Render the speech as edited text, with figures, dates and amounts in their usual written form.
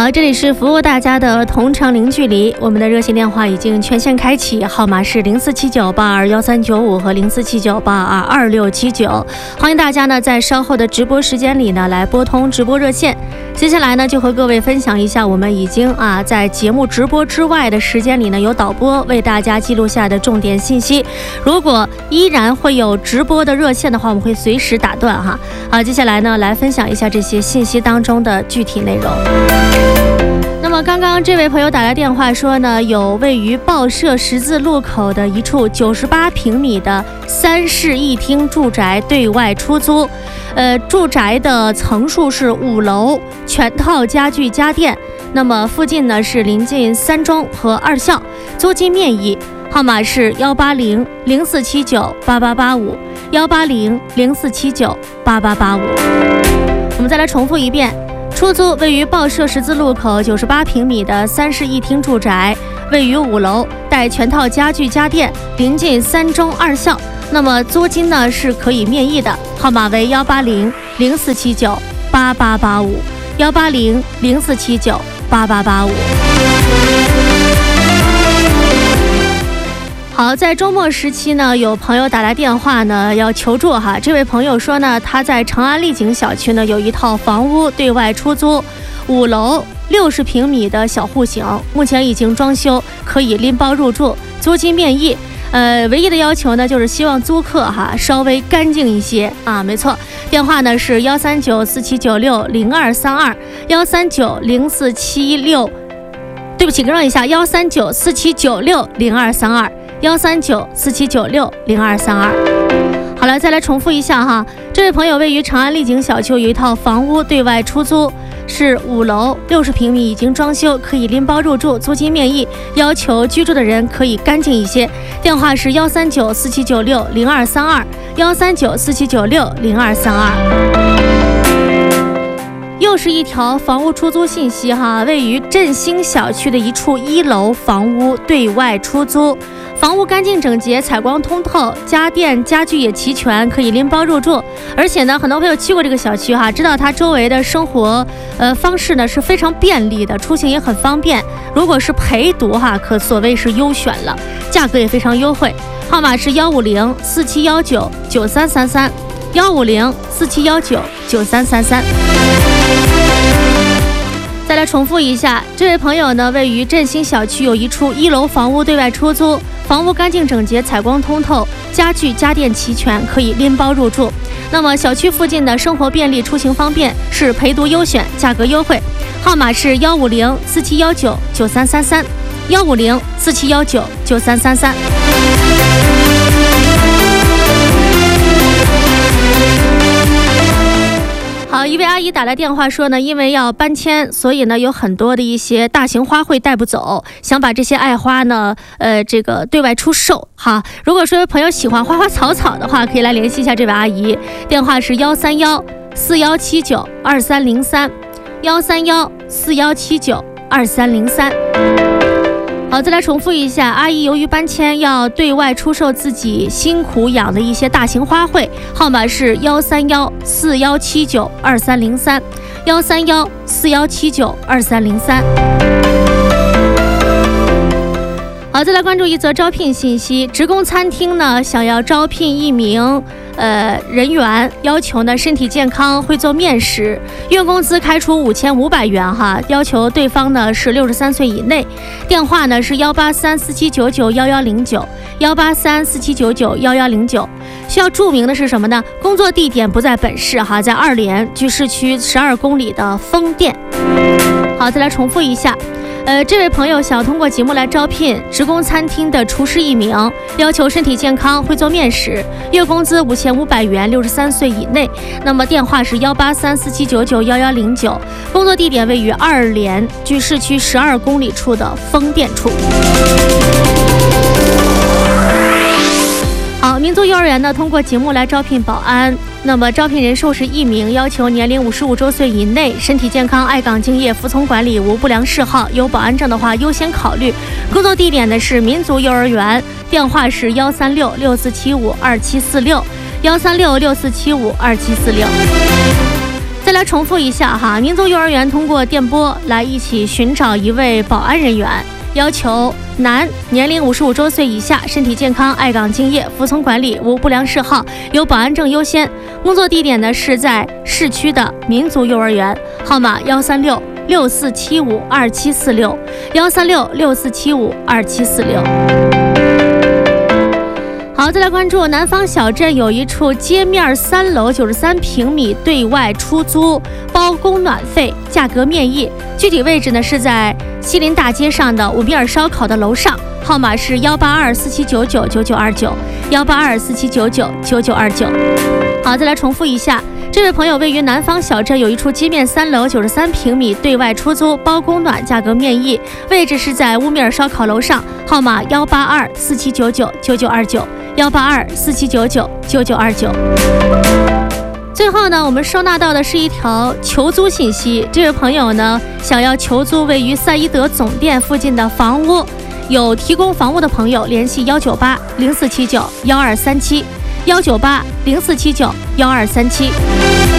好，这里是服务大家的同城零距离，我们的热线电话已经全线开启，号码是0479821395和0479822679，欢迎大家呢在稍后的直播时间里呢来拨通直播热线。接下来呢就和各位分享一下我们已经在节目直播之外的时间里呢有导播为大家记录下的重点信息，如果依然会有直播的热线的话，我们会随时打断哈。接下来呢来分享一下这些信息当中的具体内容。那么刚刚这位朋友打来电话说呢，有位于报社十字路口的一处98平米的3室1厅住宅对外出租，住宅的层数是5楼，全套家具家电，那么附近呢是临近3中和2校，租金面议，号码是180-0479-8885，180-0479-8885。我们再来重复一遍，出租位于报社十字路口98平米的3室1厅住宅，位于5楼，带全套家具家电，临近3中2校，那么租金呢是可以面议的，号码为180-0479-8885，180-0479-8885。好，在周末时期呢，有朋友打来电话呢要求助哈。这位朋友说呢，他在长安丽景小区呢有一套房屋对外出租，5楼60平米的小户型，目前已经装修，可以拎包入住，租金面议。唯一的要求呢就是希望租客稍微干净一些没错，电话呢是13947960232，1390476，对不起，更正一下，13947960232，13947960232。好了，再来重复一下哈，这位朋友位于长安丽景小区有一套房屋对外出租，是5楼60平米，已经装修，可以拎包入住，租金面议，要求居住的人可以干净一些。电话是13947960232，13947960232。又是一条房屋出租信息哈，位于振兴小区的一处1楼房屋对外出租，房屋干净整洁，采光通透，家电家具也齐全，可以拎包入住。而且呢，很多朋友去过这个小区知道它周围的生活方式呢是非常便利的，出行也很方便。如果是陪读可所谓是优选了，价格也非常优惠。号码是150-4719-9333，150-4719-9333。再来重复一下，这位朋友呢位于振兴小区有一处1楼房屋对外出租，房屋干净整洁，采光通透，家具家电齐全，可以拎包入住。那么小区附近的生活便利，出行方便，是陪读优选，价格优惠。号码是150-4719-9333，150-4719-9333。好，一位阿姨打来电话说呢，因为要搬迁，所以呢有很多的一些大型花卉带不走，想把这些爱花呢这个对外出售哈。如果说有朋友喜欢花花草草的话，可以来联系一下这位阿姨，电话是131-4179-2303，131-4179-2303。好，再来重复一下，阿姨由于搬迁要对外出售自己辛苦养的一些大型花卉，号码是131-4179-2303，131-4179-2303。好，再来关注一则招聘信息，职工餐厅呢想要招聘一名人员，要求呢身体健康，会做面食，月工资开出5500元哈，要求对方呢是63岁以内。电话呢是18347991109，18347991109。需要注明的是什么呢？工作地点不在本市哈，在2连，距市区12公里的丰店。好，再来重复一下。这位朋友想通过节目来招聘职工餐厅的厨师1名，要求身体健康，会做面食，月工资5500元，63岁以内。那么电话是18347991109，工作地点位于2连，距市区12公里处的丰店处。好，民族幼儿园呢通过节目来招聘保安，那么招聘人数是1名，要求年龄55周岁以内，身体健康，爱岗敬业，服从管理，无不良嗜好，有保安证的话优先考虑。工作地点呢是民族幼儿园，电话是13664752746，13664752746。 再来重复一下哈，民族幼儿园通过电波来一起寻找一位保安人员，要求男，年龄55周岁以下，身体健康，爱岗敬业，服从管理，无不良嗜好，有保安证优先。工作地点呢是在市区的民族幼儿园，号码136-6475-2746，136-6475-2746。好，再来关注南方小镇有一处街面3楼93平米对外出租，包供暖费，价格面议。具体位置呢是在西林大街上的五米尔烧烤的楼上，号码是18247999929，18247999929。好，再来重复一下，这位朋友位于南方小镇有一处街面3楼93平米对外出租，包供暖，价格面议。位置是在乌米尔烧烤楼上，号码18247999929，18247999929。最后呢，我们收纳到的是一条求租信息。这位朋友呢，想要求租位于赛义德总店附近的房屋，有提供房屋的朋友联系198-0479-1237，198-0479-1237。